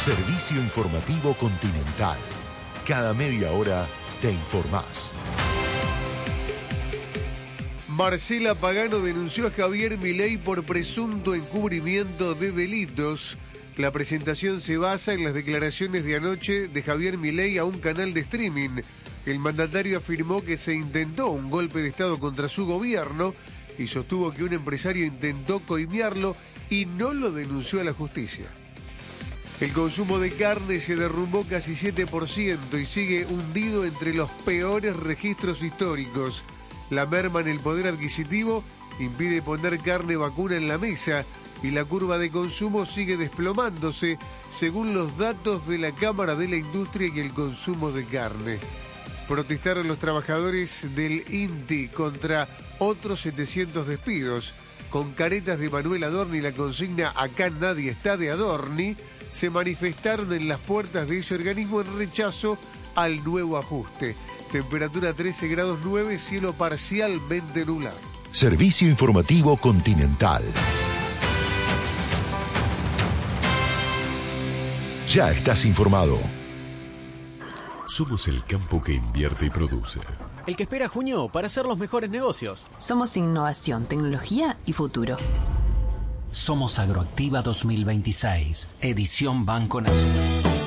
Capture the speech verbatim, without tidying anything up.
Servicio Informativo Continental. Cada media hora te informás. Marcela Pagano denunció a Javier Milei por presunto encubrimiento de delitos. La presentación se basa en las declaraciones de anoche de Javier Milei a un canal de streaming. El mandatario afirmó que se intentó un golpe de Estado contra su gobierno y sostuvo que un empresario intentó coimearlo y no lo denunció a la justicia. El consumo de carne se derrumbó casi siete por ciento y sigue hundido entre los peores registros históricos. La merma en el poder adquisitivo impide poner carne vacuna en la mesa y la curva de consumo sigue desplomándose según los datos de la Cámara de la Industria y el Consumo de Carne. Protestaron los trabajadores del I N T I contra otros setecientos despidos. Con caretas de Manuel Adorni y la consigna "Acá nadie está de Adorni", se manifestaron en las puertas de ese organismo en rechazo al nuevo ajuste. Temperatura trece grados nueve, cielo parcialmente nublado. Servicio Informativo Continental. Ya estás informado. Somos el campo que invierte y produce. El que espera junio para hacer los mejores negocios. Somos innovación, tecnología y futuro. Somos Agroactiva dos mil veintiséis, edición Banco Nacional.